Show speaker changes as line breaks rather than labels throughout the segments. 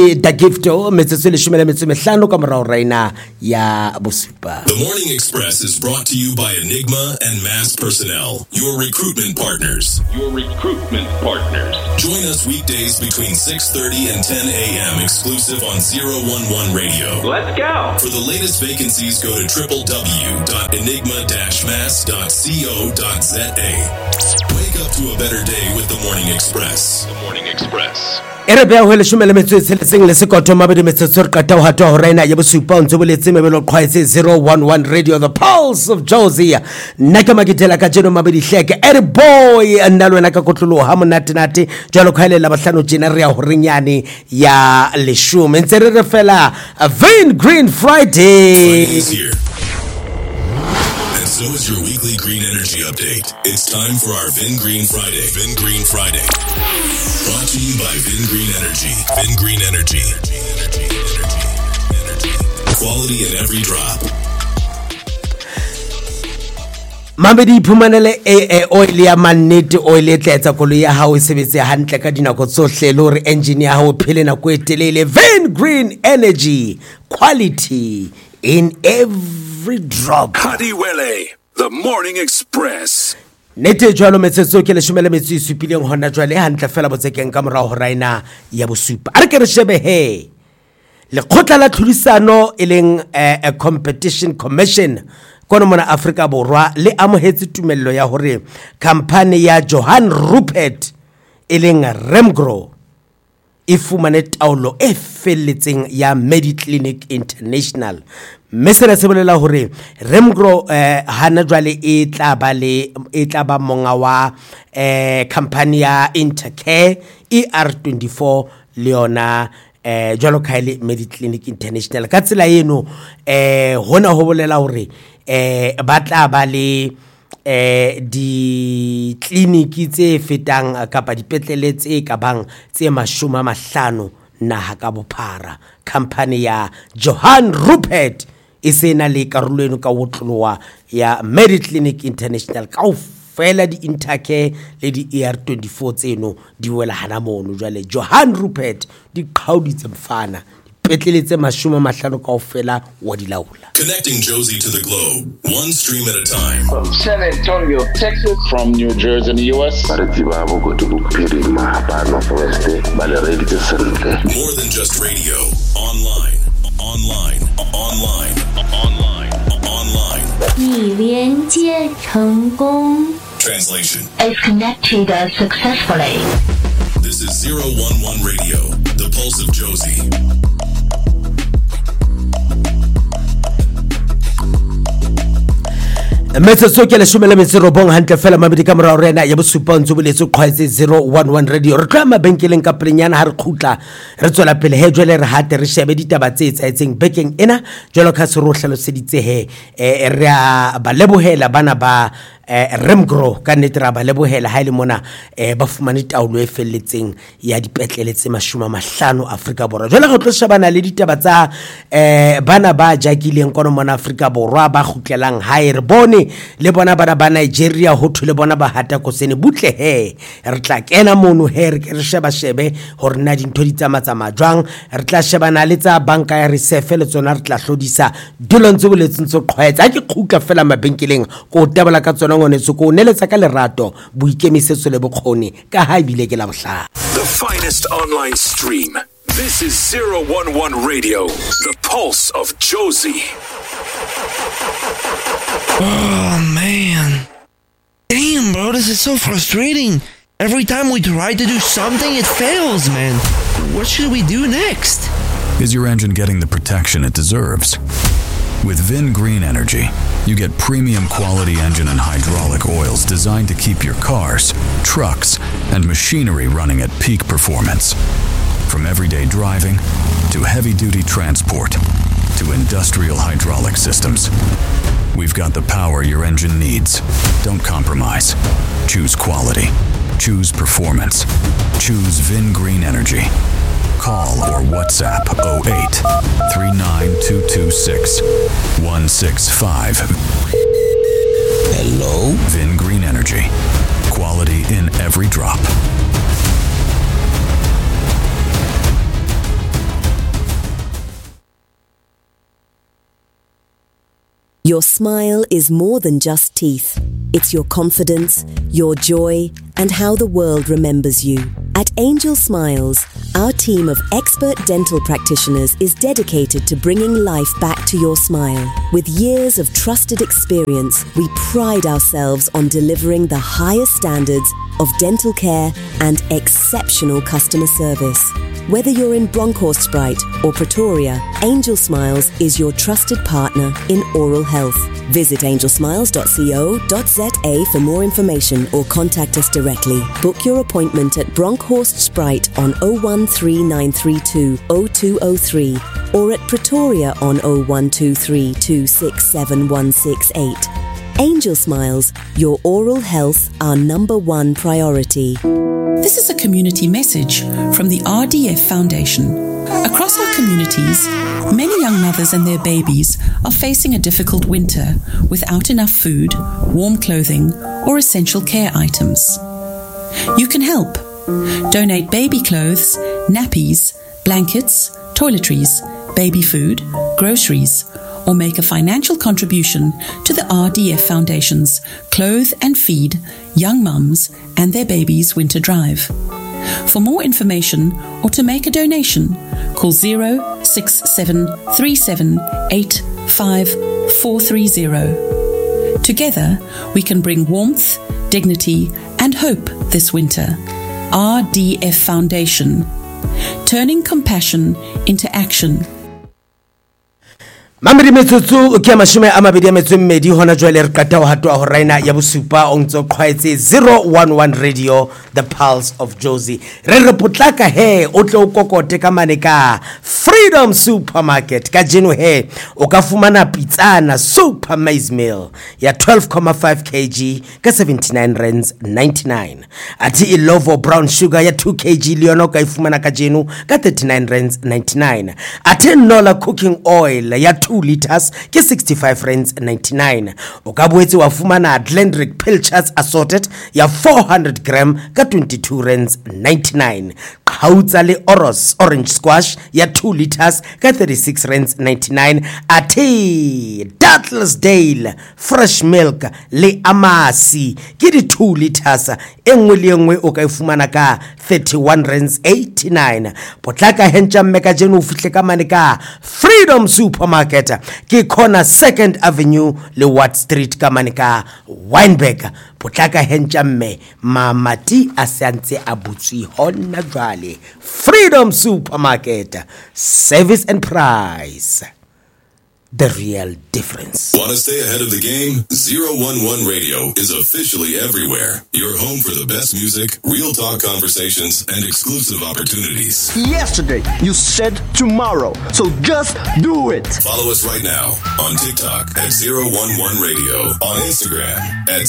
Da Gifto metsotso le shumela metso mehlano ka morao raina ya bosupa.
The Morning Express is brought to you by Enigma and Mass Personnel, your recruitment partners. Join us weekdays between 6:30 and 10 a.m. exclusive on 011 Radio.
Let's go.
For the latest vacancies, go to www.enigma-mass.co.za. Wake up to a better day with the Morning Express.
Ere bea ho le shumela metso e tsheletseng le sekoto mabedi metsotso re qata ho hatwa ho raina ya bosupa o ntse boletse mebelo qhwaetse 011 Radio, the pulse of Josie. Nna ke makitela ka jeno mabedi hleke ere boy nna le wena ka kotlolo ha monate nate jalo khale la bahlano jena re ya ho renyane ya leshume ntse re fela Vin Green Friday.
Is here. And so is your weekly green energy update. It's time for our Vin Green Friday. Vin Green Friday. Brought to you by Vin Green Energy. Vin Green Energy. Quality in every drop.
Mabedi phumanele oil ya manete oil e tletsa koloi ya hao e sebetse hantle ka dinako tsohle le hore engine ya hao phele nako e telele. Vin Green Energy, quality in every drop.
Hadiwele, the Morning Express.
Nete jwalo metsotso ke le shumela metso isupileng hona jwale hantle fela botsekeng ka morao ho raina ya bosupa. A re ke re shebe he le khotla la tlhodisano e leng a competition commission kono mona Afrika Borwa le amohetse tumello ya hore company ya Johan Rupert e leng Remgro e fumane taolo e felletseng ya Mediclinic International. Mesena se bolela hore Remgro hana jwale e tla ba monga wa company ya Intercare ER24 Leona jwalo kaile Mediclinic International. Ka tsela eno hona ho bolela hore ba tla ba le di kliniki tse fetang kapa dipetlele tse ka bang tse 50 naha ka bophara. Company ya Johan Rupert e sena le karolo eno ka wotloloa ya Mediclinic International ka fela di Intercare le di ER24 tseno di wela hana mono jwale Johan Rupert di qhauditse mfana dipetlele tse 50 kaofela wa di laola.
Connecting Josie to the globe, one stream at a time.
From San Antonio, Texas.
From New Jersey in the U.S.
More than just radio. Online.
已连接成功
Translation.
is connected successfully.
This is 011 Radio, the pulse of Josie.
Metsotso ke le shumela metso robong hantle fela mabedi ka morao rena ya bosupa ntse boletse qhwaetse 011 Radio. Re tla mabenkeleng ka plenyana ha re khutla re tswela pele he jwale re hate re shebe ditaba tse etsaetseng bekeng ena jwalo ka se ro hlaloseditse he re a ba lebohela bana ba Remgro ka netra ba lebohela ha ile mona ba fumane taolo e felletseng ya dipetlele tse 50 Afrika Borwa. Jwale go tlo shebana le ditaba tsa bana ba jakileng kono mona Afrika Borwa ba khutlelang hae re bone le bona bana ba Nigeria ho thule bona ba hata ko sene butle he re tla kena mono he re sheba shebe hore na dintho di tsamatsama jwang re tla shebana le tsa banka ya reserve le tsona re tla hlodisa dilontswe boletsentso qhwaetsa ke khutla fela mabenkeleng ko tabela ka tsona ngone tsoko neletsa ka lerato boikemisetso le bokgoni ka ha ibile ke la bohla.
The finest online stream. This is 011 Radio, the pulse of Josie.
Oh, man. Damn, bro, this is so frustrating. Every time we try to do something, it fails, man. What should we do next?
Is your engine getting the protection it deserves? With Vin Green Energy, you get premium quality engine and hydraulic oils designed to keep your cars, trucks, and machinery running at peak performance. From everyday driving to heavy-duty transport to industrial hydraulic systems, we've got the power your engine needs. Don't compromise. Choose quality. Choose performance. Choose Vin Green Energy. Call or WhatsApp 08 39226 165.
Hello?
Vin Green Energy. Quality in every drop.
Your smile is more than just teeth. It's your confidence, your joy, and how the world remembers you. At Angel Smiles, our team of expert dental practitioners is dedicated to bringing life back to your smile. With years of trusted experience, we pride ourselves on delivering the highest standards of dental care and exceptional customer service. Whether you're in Bronkhorst or Pretoria, Angel Smiles is your trusted partner in oral health. Visit angelsmiles.co.za for more information or contact us directly. Book your appointment at Bronkhorst on 013932 0203 or at Pretoria on 0123 267 168. Angel Smiles, your oral health, our number one priority.
This is a community message from the RDF Foundation. Across our communities, many young mothers and their babies are facing a difficult winter without enough food, warm clothing, or essential care items. You can help. Donate baby clothes, nappies, blankets, toiletries, baby food, groceries, or make a financial contribution to the RDF Foundation's Clothe and Feed Young Mums and Their Babies Winter Drive. For more information or to make a donation, call 06737854430. Together, we can bring warmth, dignity, and hope this winter. RDF Foundation, turning compassion into action.
Mamri metsotso ke mashome a mabedi a metso mmedi hona jwale re qeta ho hatwa ho raina ya bosupa o ntso qhwaetse 011 Radio, the pulse of Jozi. Re potlaka he o tle o kokote ka mane ka Freedom Supermarket ka jeno he o ka fumana pitsana super maize meal ya 12.5 kg ka 79 rands 99. Ati ilovo brown sugar ya 2 kg leona ka ifumana ka jeno ka 39 rands 99. Ati nola cooking oil ya 2 liters ke 65 rands 99. O ka boetse wa fumana Glendrick Pilchards assorted ya 400 gram ka 22 rands 99. Qautsa le Oros orange squash ya 2 liters ka 36 rands 99. Ati Dale fresh milk le amasi ke di 2 liters engwe le engwe o ka ifumana ka 31 rands 89. Potlaka hencha mmeka jeno o fihle ka mane ka Freedom Supermarket ke khona 2nd Avenue le Watt Street ka mane ka Wynberg. Potlaka hencha mme mamati asantse abutswi hona jwale. Freedom Supermarket, service and price, the real difference.
Want to stay ahead of the game? 011 Radio is officially everywhere. Your home for the best music, real talk conversations, and exclusive opportunities.
Yesterday, you said tomorrow, so just do it.
Follow us right now on TikTok at 011 Radio, on Instagram at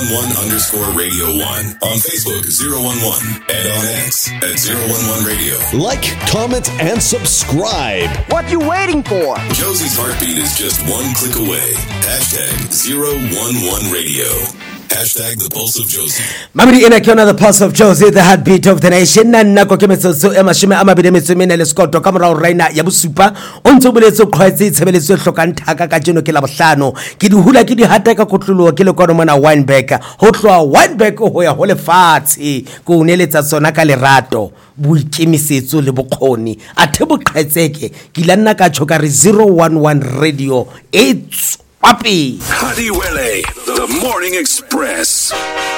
011_Radio1, on Facebook 011, and on X at 011 Radio.
Like, comment, and subscribe.
What you waiting for?
Josie's heartbeat is just one click away. Hashtag 011 Radio. Hashtag the pulse of Josie.
Mamri ina kiona the pulse of Josie, the heartbeat of the nation. Na nako kemetso e mashime a mabedi metso mene le skoto ka mora raina ya bosupa o ntse boletso khwaetse tshebeletso e hlokang thaka ka jeno ke la bohlano ke di hula ke di hata ka kotloloa ke le kono mona Wynberg ho tloa Wynberg ho ya ho lefatshe ko uneletsa tsona ka lerato boikemisetso le bokgoni a thebo qhetseke ke la nna ka tshoka re 011 Radio it's Papi
Hadiwele, the Morning Express.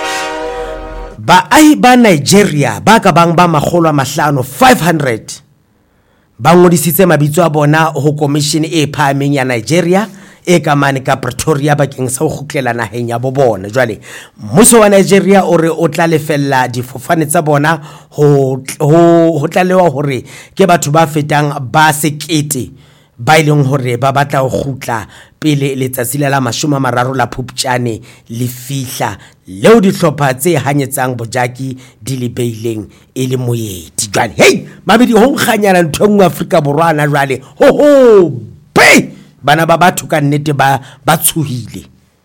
Ba Nigeria ba ka bang ba magolo a mahlano 500 ba ngodisitse mabitso a bona ho commission e phahameng ya Nigeria e ka mane ka Pretoria bakeng sa ho khutlela naheng ya bobona. Jwale mmuso wa Nigeria o re o tla lefella difofane tsa bona ho tlalewa hore ke batho ba fetang ba sekete ba ileng hore ba batla ho khutla pele letsatsi la 30 la Phuptjane le fihla leo dihlopha tse hanyetsang bojaki di lebeileng e le moyedi. Jwale hey mabedi ho nkganyana ntho ngwe Afrika Borwana jwale ho be bana ba batho ka nnete ba tshuhile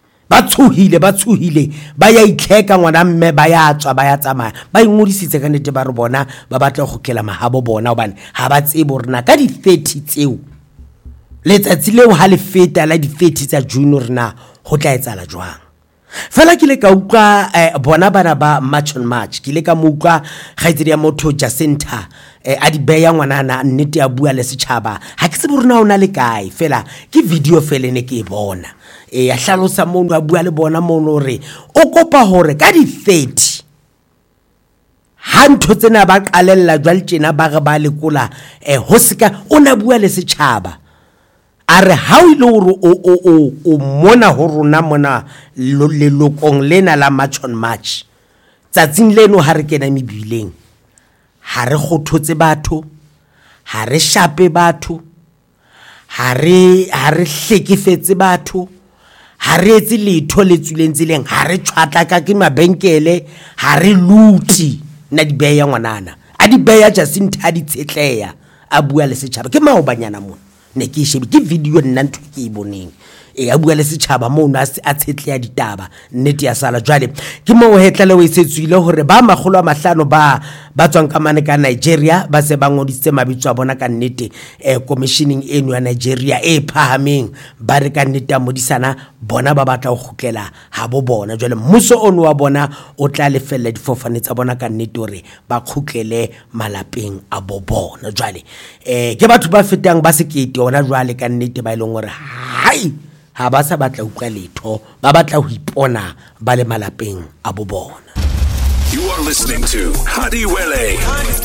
ba ya itlheka ngwana mme ba ya tswa ba ya tsamaya ba ingodisitse ka nnete ba re bona ba batla go khela mahabo bona hobane ha ba tsebo rena ka di 30 tseo letsatsi leo ha le feta la di 30 tsa June rena ho tla etsala jwang. Fela ke le ka utlwa bona bana ba March on March, ke le ka mo utlwa kgaitsedi ya motho Jacinta a di beya ngwanana nnete ya bua le setšhaba. Ha ke se borona ona le kae, fela ke video fela ne ke bona ya hlalosa mono a bua le bona mono re o kopa hore ka di 30 ha ntho tsena ba qalella jwale tjena ba re ba lekola ho seka o na bua le setšhaba are ha ile hore o mona ho rona mona lelokong lena la March on March tsatsing leno ha re kena mebileng ha re khothotse batho ha re shape batho ha re hlekefetse batho ha re etse letho le tswileng tseleng ha re tshwatla ka ke mabenkele ha re luti na di beya ngwanana a di beya Jacinta di tsetleya a bua le setšhaba ke maobanyana mona ne ke shebe ke video nna ntho ke e boneng a bua le setšhaba mono a tshetleya ditaba nnete ya sala jwale ke mo hetla le o isetswile hore ba 500 ba tswang ka mane ka Nigeria ba se ba ngoditse mabitso a bona ka nnete commissioning eno ya Nigeria phahameng ba re ka nnete a modisana bona ba batla go khukela ha bo bona jwale mmuso ono wa bona o tla lefella difofane tsa bona ka nnete hore ba khukele malapeng a bo bona jwale ke batho ba fetang ba sekete ona jwale ka nnete ba ileng hore hai ha ba sa batla utlwa letho ba batla ho ipona ba le malapeng a bo bona.
You are listening to Hadi Wele,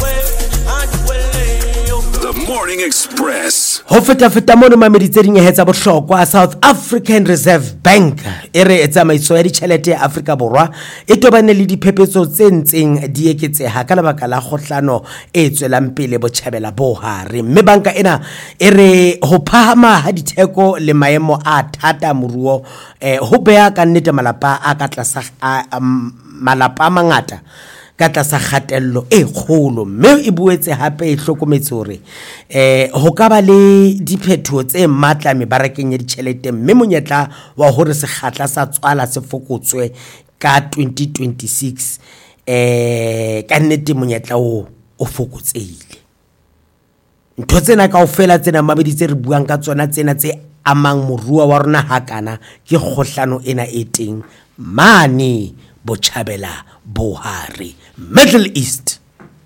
the Morning Express.
Ho feta mono mameditse dinyehetsa bohlokwa South African Reserve Bank ere etsamaiso ya ditjhelete ya Afrika Borwa e tobane le diphephetso tse ntseng di eketseha ka lebaka la kgohlano e tswelang pele botjhabela bo hare mme banka ena ere ho phahama ha ditheko le maemo a thata moruo ho beya ka nnete malapa a ka tlasa malapa a mangata ka tlasa kgatello e kgolo mme e buetse hape e hlokometse hore ho ka ba le diphetho tse matla mebarakeng ya ditjhelete mme monyetla wa hore sekgatla sa tswala se fokotswe ka 2026 ka nnete monyetla o fokotseile. Ntho tsena kaofela tsena mabeditse re buang ka tsona tsena tse amang moruo wa rona hakana ke kgohlano ena e teng mane botjhabela bohare Middle East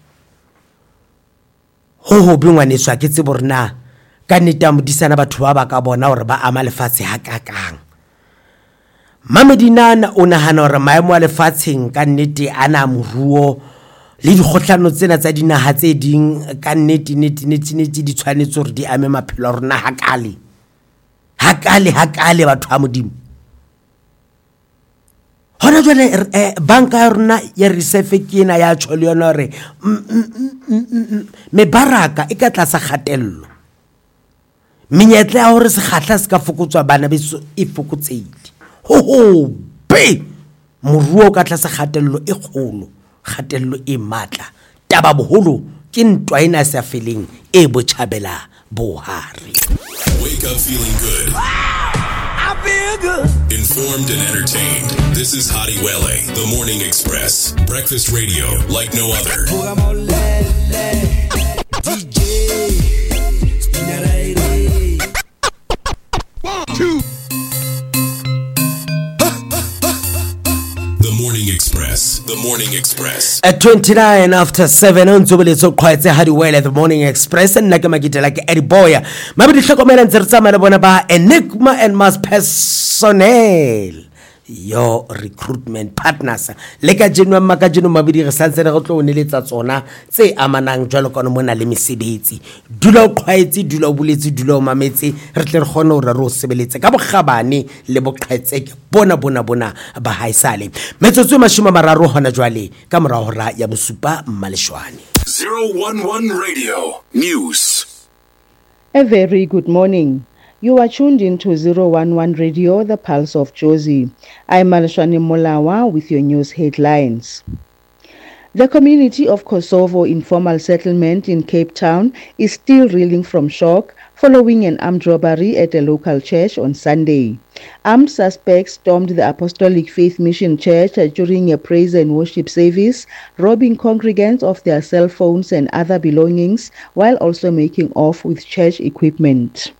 ho bingwaniswa ke tsebo rena ka nnete modisana batho ba ka bona hore ba ama lefatshe hakakang Mamedinana o nahana hore maemo a lefatsheng ka nnete ana moruo le dikgohlano tsena tsa dinaha tse ding ka nnete di tshwanetse hore di ame maphelo a rona hakale batho ba modimo. Hona jwale banka ya rona ya reserve ke ena ya tshole yona hore mebaraka e ka tlasa kgatello menyetla ya hore sekgatla se ka fokotswa bana beso e fokotseile ho be moruo ka tlasa kgatello e kgolo kgatello e matla taba boholo ke ntwa ena sa feleng e botjhabela bohare.
Wake up feeling good. I feel good. Informed and entertained. This is Hadi Wele, the Morning Express. Breakfast radio like no other. One, two. The Morning Express. The Morning Express.
At 29 after 7 on Zubeletso Quaitse Hadi Wele, the Morning Express and Nakamagita like Eddie Boya. Maybe the Shokomen and Zersama Bonaba Enigma and Mass Personnel. Your recruitment partners leka jenwa makajeno mabidi re santse re tlo neletsa tsona tse amanang jwalo ka mona le mesebetsi dula o qhaetse dula o buletsi dula o mametse re tle re gone hore re o sebeletse ka bogabane le boqhaetseke bona ba haisale metsotso mashima mararo hona jwale ka morao hora ya bosupa mmaleshwane.
011 Radio News.
A very good morning. You are tuned into 011 Radio, the Pulse of Jozi. I'm Maleshwane Molawa with your news headlines. The community of Kosovo Informal Settlement in Cape Town is still reeling from shock following an armed robbery at a local church on Sunday. Armed suspects stormed the Apostolic Faith Mission Church during a praise and worship service, robbing congregants of their cell phones and other belongings while also making off with church equipment.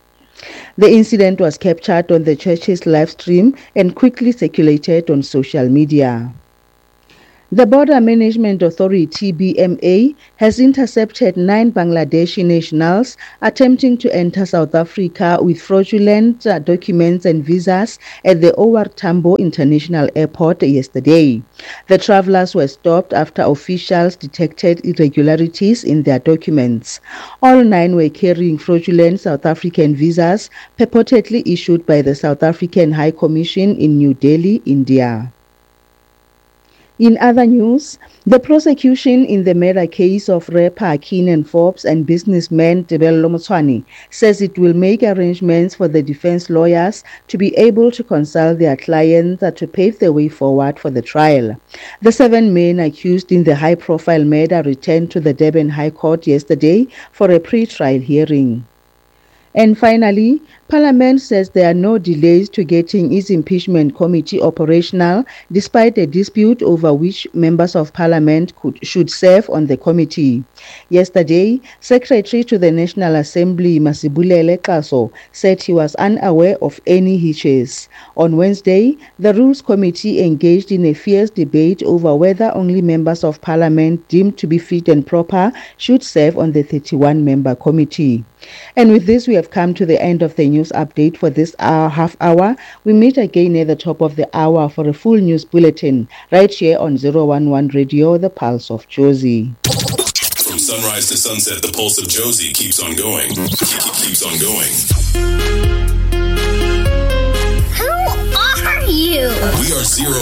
The incident was captured on the church's live stream and quickly circulated on social media. The Border Management Authority, BMA, has intercepted 9 Bangladeshi nationals attempting to enter South Africa with fraudulent documents and visas at the OR Tambo International Airport yesterday. The travelers were stopped after officials detected irregularities in their documents. All 9 were carrying fraudulent South African visas purportedly issued by the South African High Commission in New Delhi, India. In other news, the prosecution in the murder case of rapper Keenan Forbes and businessman Tebello Motshwane says it will make arrangements for the defense lawyers to be able to consult their clients to pave the way forward for the trial. The 7 men accused in the high-profile murder returned to the Durban High Court yesterday for a pre-trial hearing. And finally, Parliament says there are no delays to getting its impeachment committee operational, despite a dispute over which members of Parliament should serve on the committee. Yesterday, Secretary to the National Assembly, Masibulele Qaso, said he was unaware of any hitches. On Wednesday, the Rules Committee engaged in a fierce debate over whether only members of Parliament deemed to be fit and proper should serve on the 31-member committee. And with this, we have come to the end of the news update for this half hour. We meet again at the top of the hour for a full news bulletin right here on 011 Radio, the Pulse of Jozi.
From sunrise to sunset, the Pulse of Jozi keeps on going. Keeps on going.
Who are you?
We are